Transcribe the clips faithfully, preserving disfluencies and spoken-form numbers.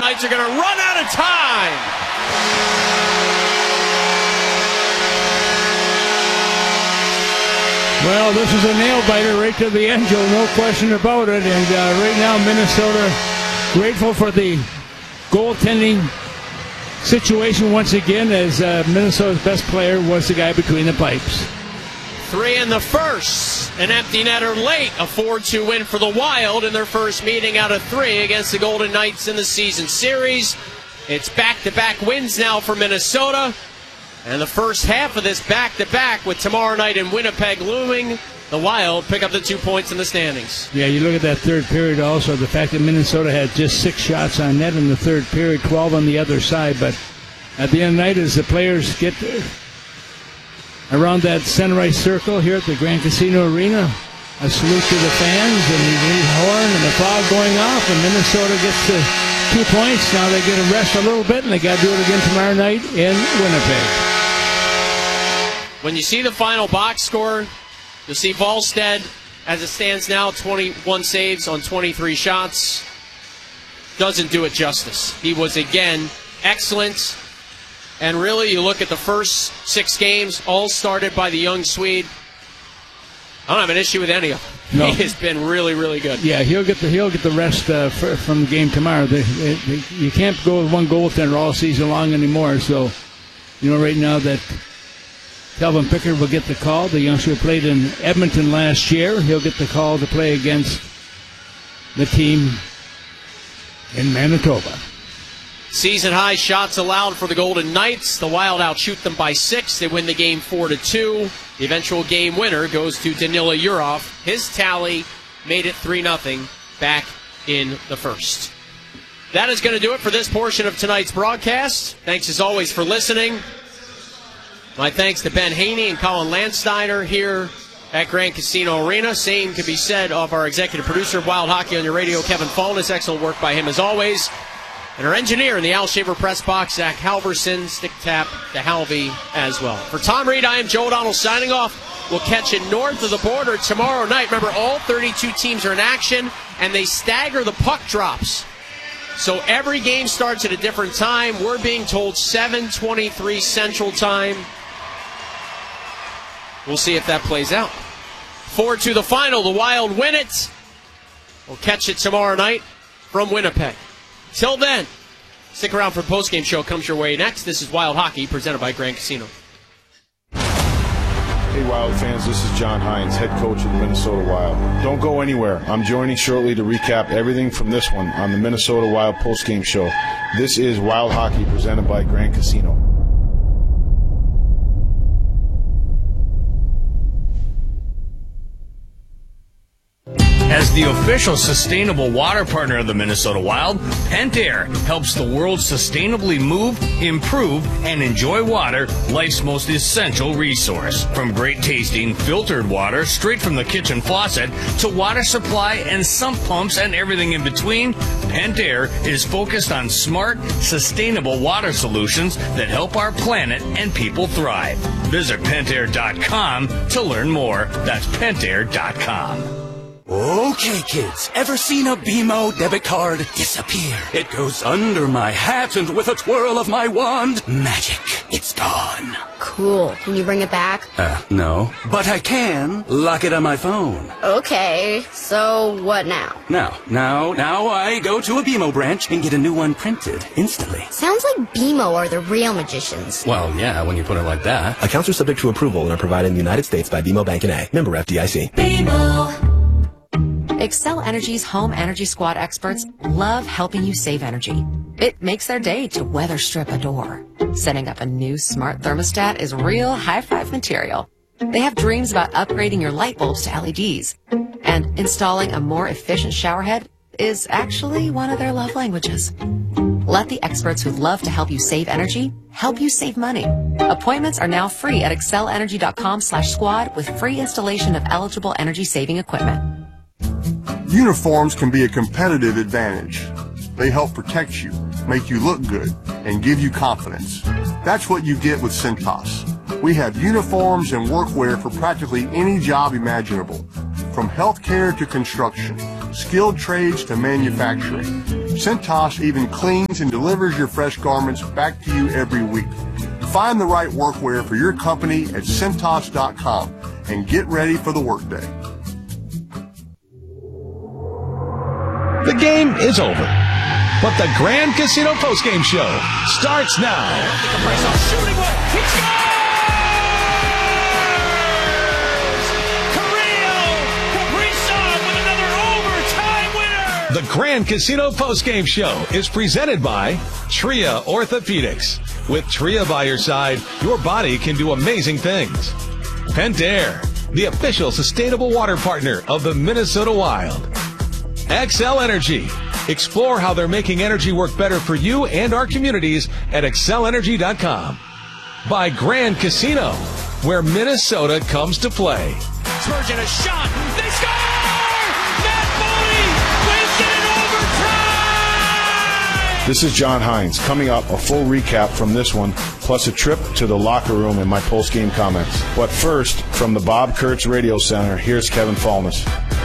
Knights are going to run out of time. Well, this is a nail-biter right to the end, Joe, no question about it. And uh, right now, Minnesota grateful for the goaltending situation once again, as uh, Minnesota's best player was the guy between the pipes. Three in the first. An empty netter late. A four two win for the Wild in their first meeting out of three against the Golden Knights in the season series. It's back-to-back wins now for Minnesota. And the first half of this back-to-back with tomorrow night in Winnipeg looming, the Wild pick up the two points in the standings. Yeah, you look at that third period also, the fact that Minnesota had just six shots on net in the third period, twelve on the other side. But at the end of the night, as the players get around that center ice circle here at the Grand Casino Arena, a salute to the fans, and the horn and the fog going off, and Minnesota gets the two points. Now they get to rest a little bit, and they got to do it again tomorrow night in Winnipeg. When you see the final box score, you'll see Wallstedt, as it stands now, twenty-one saves on twenty-three shots. Doesn't do it justice. He was, again, excellent. And really, you look at the first six games, all started by the young Swede. I don't have an issue with any of them. No. He has been really, really good. Yeah, he'll get the he'll get the rest uh, for, from the game tomorrow. They, they, they, you can't go with one goaltender all season long anymore. So, you know, right now that Calvin Pickard will get the call. The youngster who played in Edmonton last year, he'll get the call to play against the team in Manitoba. Season high shots allowed for the Golden Knights. The Wild outshoot them by six. They win the game four to two. The eventual game winner goes to Danila Yurov. His tally made it three nothing back in the first. That is going to do it for this portion of tonight's broadcast. Thanks as always for listening. My thanks to Ben Haney and Colin Landsteiner here at Grand Casino Arena. Same can be said of our executive producer of Wild Hockey on Your Radio, Kevin Fallness. Excellent work by him as always. And our engineer in the Al Shaver press box, Zach Halverson. Stick tap to Halvey as well. For Tom Reed, I am Joe O'Donnell signing off. We'll catch you north of the border tomorrow night. Remember, all thirty-two teams are in action, and they stagger the puck drops. So every game starts at a different time. We're being told seven twenty-three Central Time. We'll see if that plays out. four two the final. The Wild win it. We'll catch it tomorrow night from Winnipeg. Till then, stick around for the postgame show. Comes your way next. This is Wild Hockey, presented by Grand Casino. Hey, Wild fans, this is John Hines, head coach of the Minnesota Wild. Don't go anywhere. I'm joining shortly to recap everything from this one on the Minnesota Wild postgame show. This is Wild Hockey, presented by Grand Casino. As the official sustainable water partner of the Minnesota Wild, Pentair helps the world sustainably move, improve, and enjoy water, life's most essential resource. From great tasting filtered water straight from the kitchen faucet to water supply and sump pumps and everything in between, Pentair is focused on smart, sustainable water solutions that help our planet and people thrive. Visit Pentair dot com to learn more. That's Pentair dot com. Okay, kids, ever seen a B M O debit card disappear? It goes under my hat, and with a twirl of my wand, magic, it's gone. Cool. Can you bring it back? Uh, no. But I can lock it on my phone. Okay, so what now? Now, now, now I go to a B M O branch and get a new one printed instantly. Sounds like B M O are the real magicians. Well, yeah, when you put it like that. Accounts are subject to approval and are provided in the United States by B M O Bank N A. Member F D I C. B M O. Xcel Energy's Home Energy Squad experts love helping you save energy. It makes their day to weather strip a door. Setting up a new smart thermostat is real high-five material. They have dreams about upgrading your light bulbs to L E Ds. And installing a more efficient showerhead is actually one of their love languages. Let the experts who love to help you save energy help you save money. Appointments are now free at xcel energy dot com slash squad with free installation of eligible energy-saving equipment. Uniforms can be a competitive advantage. They help protect you, make you look good, and give you confidence. That's what you get with Cintas. We have uniforms and workwear for practically any job imaginable, from healthcare to construction. skilled trades to manufacturing. Cintas even cleans and delivers your fresh garments back to you every week. Find the right workwear for your company at Cintas dot com and get ready for the workday. The game is over, but the Grand Casino postgame show starts now. Shooting one. He scores! Carrillo Kaprizov with another overtime winner. The Grand Casino postgame show is presented by Tria Orthopedics. With Tria by your side, your body can do amazing things. Pentair, the official sustainable water partner of the Minnesota Wild. Xcel Energy. Explore how they're making energy work better for you and our communities at Xcel Energy dot com. By Grand Casino, where Minnesota comes to play. Spurgeon a shot. They score! Matt Boldy wins it in overtime! This is John Hines. Coming up, a full recap from this one, plus a trip to the locker room and my post-game comments. But first, from the Bob Kurtz Radio Center, here's Kevin Falness.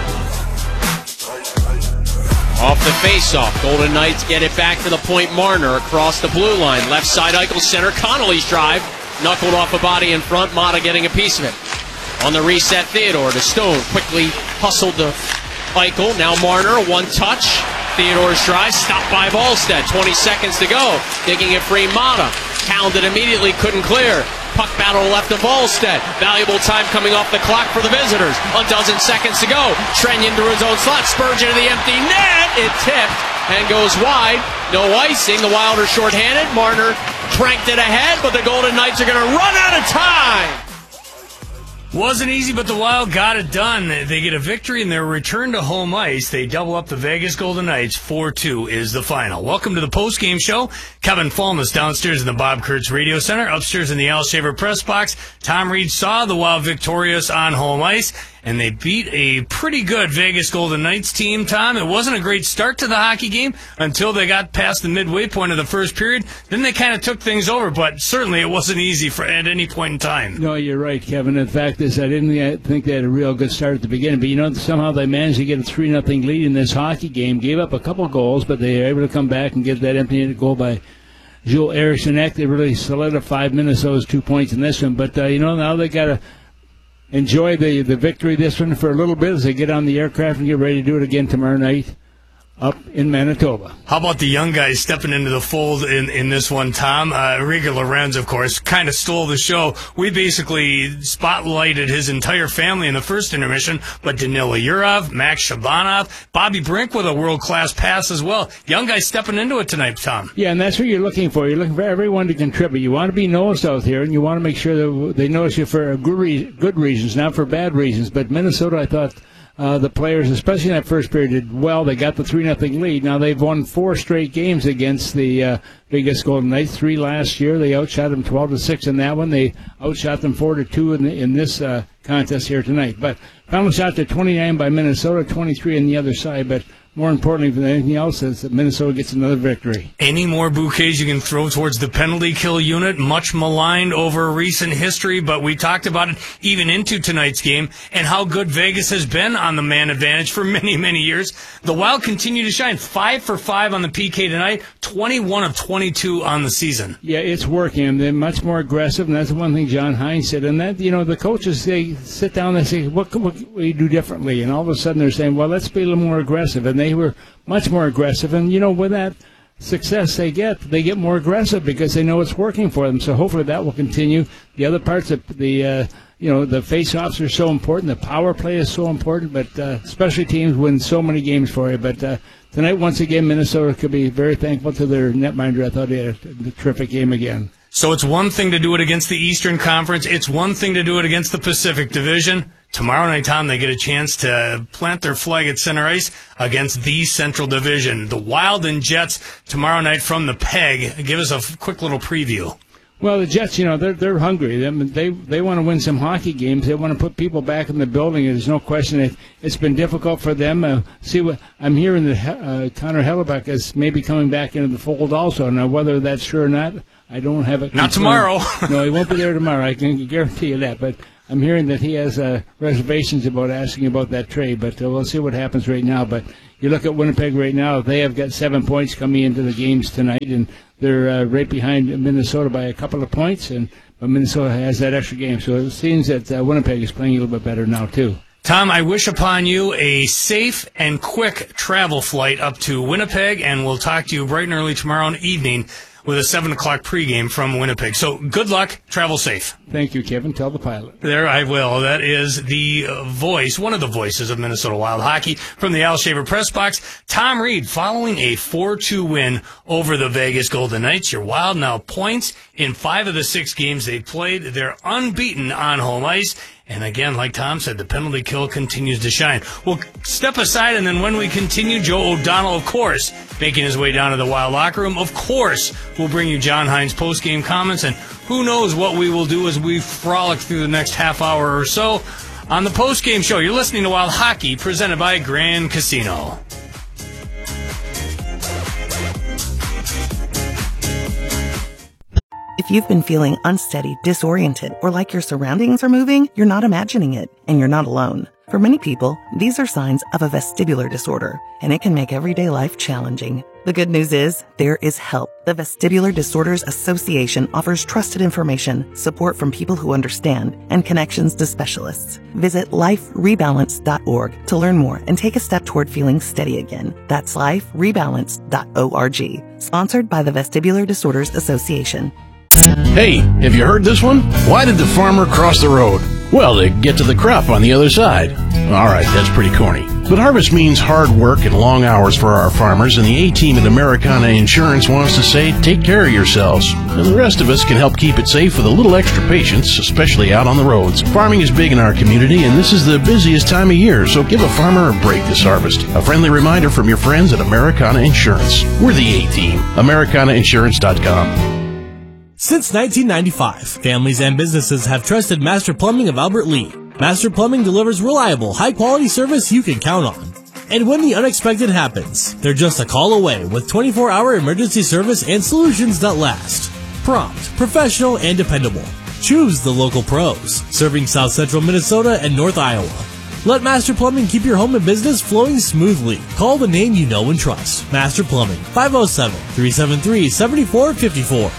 Off the faceoff, Golden Knights get it back to the point. Marner across the blue line. Left side, Eichel center. Connolly's drive. Knuckled off a body in front. Mata getting a piece of it. On the reset, Theodore to Stone. Quickly hustled to Eichel. Now Marner, one touch. Theodore's drive, stopped by Volstead. twenty seconds to go. Digging it free, Mata. Pounded immediately, couldn't clear. Puck battle left of Volstead. Valuable time coming off the clock for the visitors. A dozen seconds to go. Trenyon through his own slot. Spurgeon to the empty net. It tipped and goes wide. No icing. The Wild are shorthanded. Marner cranked it ahead, but the Golden Knights are going to run out of time. Wasn't easy, but the Wild got it done. They get a victory in their return to home ice. They double up the Vegas Golden Knights. four two is the final. Welcome to the post-game show. Kevin Falness downstairs in the Bob Kurtz Radio Center. Upstairs in the Al Shaver press box, Tom Reed saw the Wild victorious on home ice, and they beat a pretty good Vegas Golden Knights team, Tom. It wasn't a great start to the hockey game until they got past the midway point of the first period. Then they kind of took things over, but certainly it wasn't easy for at any point in time. No, you're right, Kevin. In fact, is I didn't think they had a real good start at the beginning, but you know, somehow they managed to get a three nothing lead in this hockey game, gave up a couple goals, but they were able to come back and get that empty net goal by Joel Eriksson Ek. They really solidified Minnesota's two points in this one, but uh, you know, now they got to enjoy the, the victory this one for a little bit as they get on the aircraft and get ready to do it again tomorrow night up in Manitoba. How about the young guys stepping into the fold in, in this one, Tom? Uh, Riga Lorenz, of course, kind of stole the show. We basically spotlighted his entire family in the first intermission, but Danila Yurov, Max Shabanov, Bobby Brink with a world-class pass as well. Young guys stepping into it tonight, Tom. Yeah, and that's what you're looking for. You're looking for everyone to contribute. You want to be noticed out here, and you want to make sure that they notice you for good, re- good reasons, not for bad reasons. But Minnesota, I thought, Uh, the players, especially in that first period, did well. They got the three nothing lead. Now they've won four straight games against the uh, Vegas Golden Knights. Three last year. They outshot them twelve to six in that one. They outshot them four to two in, the, in this uh, contest here tonight. But final shot to twenty-nine by Minnesota, twenty-three on the other side. But more importantly than anything else is that Minnesota gets another victory. Any more bouquets you can throw towards the penalty kill unit, much maligned over recent history, but we talked about it even into tonight's game and how good Vegas has been on the man advantage for many, many years. The Wild continue to shine. Five for five on the P K tonight, twenty-one of twenty-two on the season. Yeah, it's working. They're much more aggressive, and that's the one thing John Hines said. And that, you know, the coaches, they sit down and say, what can we do differently? And all of a sudden they're saying, well, let's be a little more aggressive. And they were much more aggressive. And, you know, with that success they get, they get more aggressive because they know it's working for them. So hopefully that will continue. The other parts of the, uh, you know, the face-offs are so important. The power play is so important. But uh, special teams win so many games for you. But uh, tonight, once again, Minnesota could be very thankful to their netminder. I thought they had a terrific game again. So it's one thing to do it against the Eastern Conference. It's one thing to do it against the Pacific Division. Tomorrow night, Tom, they get a chance to plant their flag at center ice against the Central Division. The Wild and Jets tomorrow night from the Peg. Give us a quick little preview. Well, the Jets, you know, they're they're hungry. They they, they want to win some hockey games. They want to put people back in the building. There's no question that it's been difficult for them. Uh, see, what I'm hearing that uh, Connor Hellebuck is maybe coming back into the fold also. Now, whether that's true or not, I don't have it. Not tomorrow. No, he won't be there tomorrow. I can guarantee you that. But I'm hearing that he has uh, reservations about asking about that trade, but uh, we'll see what happens right now. But you look at Winnipeg right now; they have got seven points coming into the games tonight, and they're uh, right behind Minnesota by a couple of points. And but Minnesota has that extra game, so it seems that uh, Winnipeg is playing a little bit better now too. Tom, I wish upon you a safe and quick travel flight up to Winnipeg, and we'll talk to you bright and early tomorrow evening with a seven o'clock pregame from Winnipeg. So good luck. Travel safe. Thank you, Kevin. Tell the pilot. There I will. That is the voice, one of the voices of Minnesota Wild Hockey from the Al Shaver Press Box. Tom Reed following a four two win over the Vegas Golden Knights. Your Wild now points in five of the six games they played. They're unbeaten on home ice. And again, like Tom said, the penalty kill continues to shine. We'll step aside, and then when we continue, Joe O'Donnell, of course, making his way down to the Wild locker room. Of course, we'll bring you John Hines' post-game comments, and who knows what we will do as we frolic through the next half hour or so on the post-game show. You're listening to Wild Hockey, presented by Grand Casino. If you've been feeling unsteady, disoriented, or like your surroundings are moving, you're not imagining it, and you're not alone. For many people, these are signs of a vestibular disorder, and it can make everyday life challenging. The good news is, there is help. The Vestibular Disorders Association offers trusted information, support from people who understand, and connections to specialists. Visit life rebalance dot org to learn more and take a step toward feeling steady again. That's life rebalance dot org. Sponsored by the Vestibular Disorders Association. Hey, have you heard this one? Why did the farmer cross the road? Well, to get to the crop on the other side. Alright, that's pretty corny. But harvest means hard work and long hours for our farmers, and the A-Team at Americana Insurance wants to say, take care of yourselves. And the rest of us can help keep it safe with a little extra patience, especially out on the roads. Farming is big in our community, and this is the busiest time of year, so give a farmer a break this harvest. A friendly reminder from your friends at Americana Insurance. We're the A-Team. Americana Insurance dot com. Since nineteen ninety-five, families and businesses have trusted Master Plumbing of Albert Lea. Master Plumbing delivers reliable, high-quality service you can count on. And when the unexpected happens, they're just a call away with twenty-four hour emergency service and solutions that last. Prompt, professional, and dependable. Choose the local pros, serving South Central Minnesota and North Iowa. Let Master Plumbing keep your home and business flowing smoothly. Call the name you know and trust. Master Plumbing, five oh seven, three seven three, seven four five four.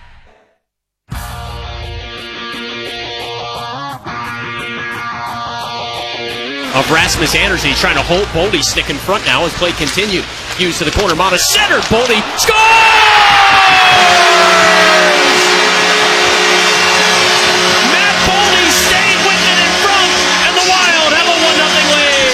Of Rasmus Anderson, he's trying to hold Boldy stick in front now as play continued. Hughes to the corner, Mata center, Boldy scores! Matt Boldy stayed with it in front, and the Wild have a one nothing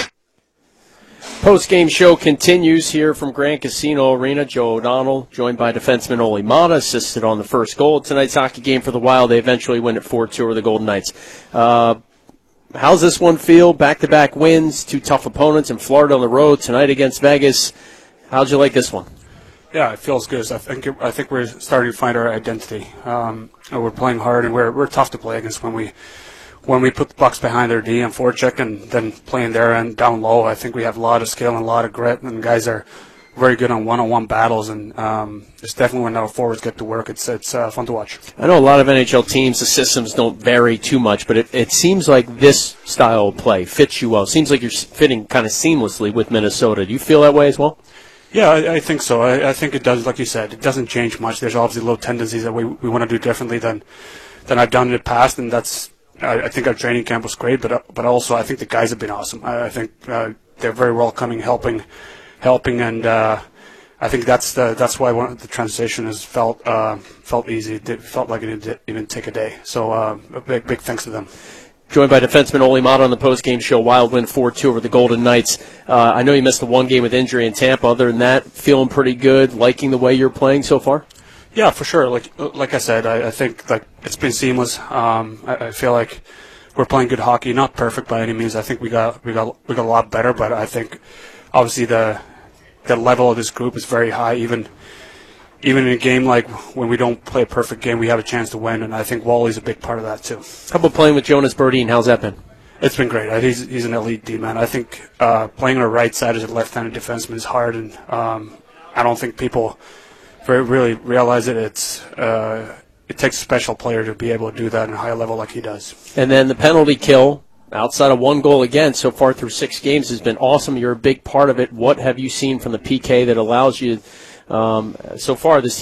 lead. Post-game show continues here from Grand Casino Arena. Joe O'Donnell, joined by defenseman Oli Mata, assisted on the first goal of tonight's hockey game for the Wild. They eventually win at four two over the Golden Knights. Uh, How's this one feel? Back-to-back wins, two tough opponents in Florida on the road, tonight against Vegas. How'd you like this one? Yeah, it feels good. I think I think we're starting to find our identity. Um, we're playing hard, and we're we're tough to play against when we when we put the pucks behind their D and forecheck, and then playing their end down low. I think we have a lot of skill and a lot of grit, and guys are very good on one-on-one battles, and um, it's definitely when our forwards get to work, it's it's uh, fun to watch. I know a lot of N H L teams, the systems don't vary too much, but it, it seems like this style of play fits you well. It seems like you're fitting kind of seamlessly with Minnesota. Do you feel that way as well? Yeah, I, I think so. I, I think it does, like you said, it doesn't change much. There's obviously little tendencies that we we want to do differently than than I've done in the past, and that's I, I think our training camp was great, but uh, but also I think the guys have been awesome. I, I think uh, they're very welcoming, helping. helping, and uh, I think that's the that's why one, the transition has felt uh, felt easy. It felt like it didn't even take a day. So uh, a big big thanks to them. Joined by defenseman Oli Mata on the post-game show. Wild win four two over the Golden Knights. Uh, I know you missed the one game with injury in Tampa. Other than that, feeling pretty good. Liking the way you're playing so far? Yeah, for sure. Like like I said, I, I think like it's been seamless. Um, I, I feel like we're playing good hockey. Not perfect by any means. I think we got we got we got a lot better, but I think obviously the the level of this group is very high. Even even in a game like when we don't play a perfect game, we have a chance to win, and I think Wally's a big part of that too. How about playing with Jonas Berdin? How's that been? It's been great. He's he's an elite D-man. I think uh, playing on the right side as a left-handed defenseman is hard, and um, I don't think people very, really realize it. It's uh, it takes a special player to be able to do that at a high level like he does. And then the penalty kill, outside of one goal again so far through six games, has been awesome. You're a big part of it. What have you seen from the P K that allows you, um, so far this